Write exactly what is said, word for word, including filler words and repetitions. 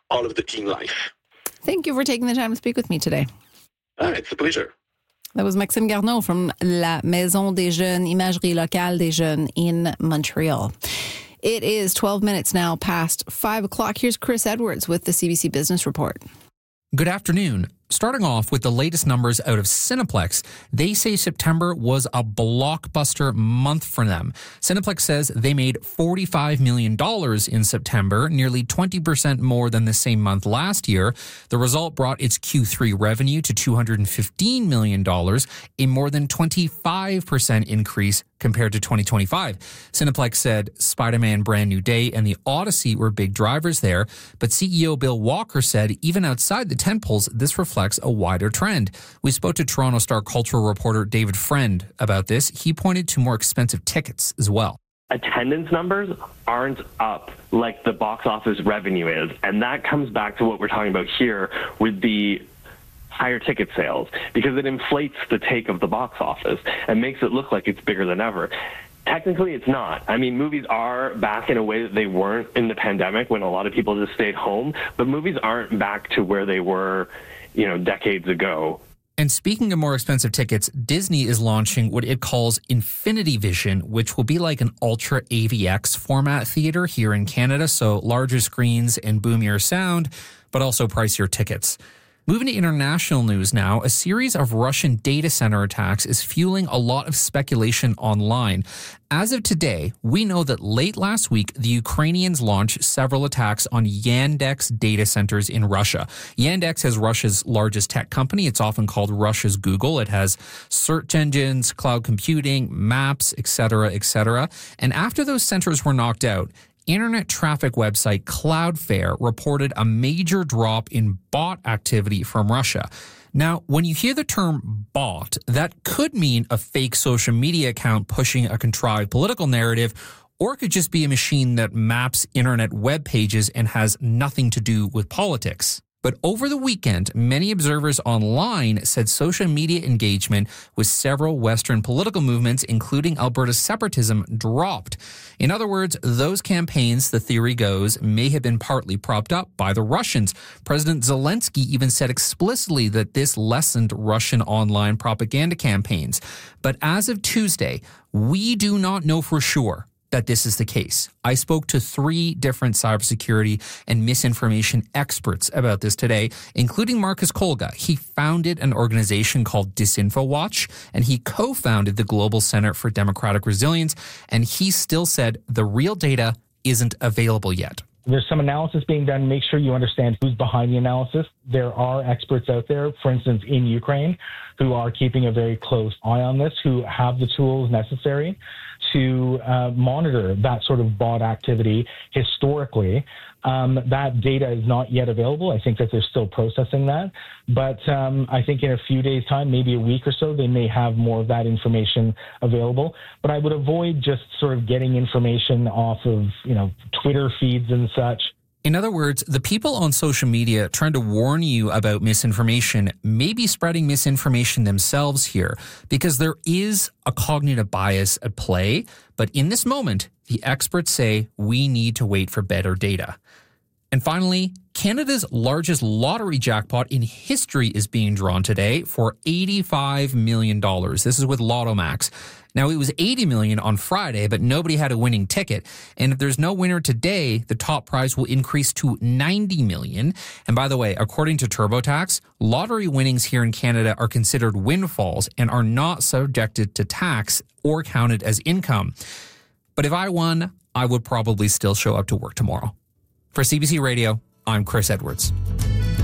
all of the teen life. Thank you for taking the time to speak with me today. Uh, it's a pleasure. That was Maxime Garneau from La Maison des Jeunes, Imagerie Locale des Jeunes in Montreal. It is twelve minutes now past five o'clock. Here's Chris Edwards with the C B C Business Report. Good afternoon. Starting off with the latest numbers out of Cineplex, they say September was a blockbuster month for them. Cineplex says they made forty-five million dollars in September, nearly twenty percent more than the same month last year. The result brought its Q three revenue to two hundred fifteen million dollars, a more than twenty-five percent increase compared to twenty twenty-five. Cineplex said Spider-Man Brand New Day and The Odyssey were big drivers there, but C E O Bill Walker said even outside the tentpoles, this reflects a wider trend. We spoke to Toronto Star cultural reporter David Friend about this. He pointed to more expensive tickets as well. Attendance numbers aren't up like the box office revenue is, and that comes back to what we're talking about here with the higher ticket sales, because it inflates the take of the box office and makes it look like it's bigger than ever. Technically, it's not. I mean, movies are back in a way that they weren't in the pandemic when a lot of people just stayed home, but movies aren't back to where they were, you know, decades ago. And speaking of more expensive tickets, Disney is launching what it calls Infinity Vision, which will be like an Ultra A V X format theater here in Canada, so larger screens and boomier sound, but also pricier tickets. Moving to international news now, a series of Russian data center attacks is fueling a lot of speculation online. As of today, we know that late last week, the Ukrainians launched several attacks on Yandex data centers in Russia. Yandex is Russia's largest tech company. It's often called Russia's Google. It has search engines, cloud computing, maps, et cetera, et cetera. And after those centers were knocked out, internet traffic website Cloudflare reported a major drop in bot activity from Russia. Now, when you hear the term bot, that could mean a fake social media account pushing a contrived political narrative, or it could just be a machine that maps internet web pages and has nothing to do with politics. But over the weekend, many observers online said social media engagement with several Western political movements, including Alberta's separatism, dropped. In other words, those campaigns, the theory goes, may have been partly propped up by the Russians. President Zelensky even said explicitly that this lessened Russian online propaganda campaigns. But as of Tuesday, we do not know for sure that this is the case. I spoke to three different cybersecurity and misinformation experts about this today, including Marcus Kolga. He founded an organization called DisinfoWatch, and he co-founded the Global Center for Democratic Resilience, and he still said the real data isn't available yet. There's some analysis being done. Make sure you understand who's behind the analysis. There are experts out there, for instance, in Ukraine, who are keeping a very close eye on this, who have the tools necessary to uh, monitor that sort of bot activity historically. Um, that data is not yet available. I think that they're still processing that. But um, I think in a few days' time, maybe a week or so, they may have more of that information available. But I would avoid just sort of getting information off of, you know, Twitter feeds and such. In other words, the people on social media trying to warn you about misinformation may be spreading misinformation themselves here, because there is a cognitive bias at play. But in this moment, the experts say we need to wait for better data. And finally, Canada's largest lottery jackpot in history is being drawn today for eighty-five million dollars. This is with LottoMax. Now, it was eighty million dollars on Friday, but nobody had a winning ticket. And if there's no winner today, the top prize will increase to ninety million dollars. And by the way, according to TurboTax, lottery winnings here in Canada are considered windfalls and are not subjected to tax or counted as income. But if I won, I would probably still show up to work tomorrow. For C B C Radio, I'm Chris Edwards.